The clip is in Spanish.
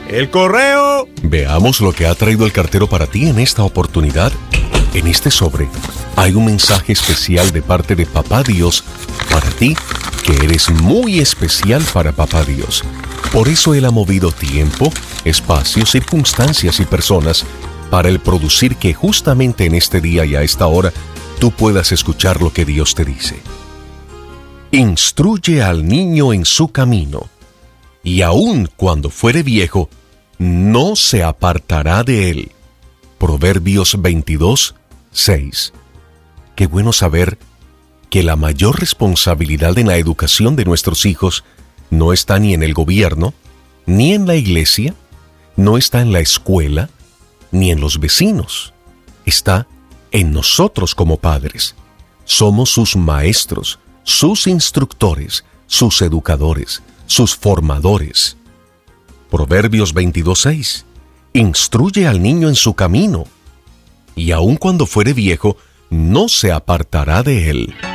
¡El correo! Veamos lo que ha traído el cartero para ti en esta oportunidad. En este sobre hay un mensaje especial de parte de Papá Dios para ti, que eres muy especial para Papá Dios. Por eso Él ha movido tiempo, espacio, circunstancias y personas para el producir que justamente en este día y a esta hora tú puedas escuchar lo que Dios te dice. Instruye al niño en su camino, y aun cuando fuere viejo, no se apartará de él. Proverbios 22:6. Qué bueno saber que la mayor responsabilidad en la educación de nuestros hijos no está ni en el gobierno, ni en la iglesia, no está en la escuela, ni en los vecinos. Está en nosotros como padres. Somos sus maestros, sus instructores, sus educadores, sus formadores. Proverbios 22:6. Instruye al niño en su camino, y aun cuando fuere viejo, no se apartará de él.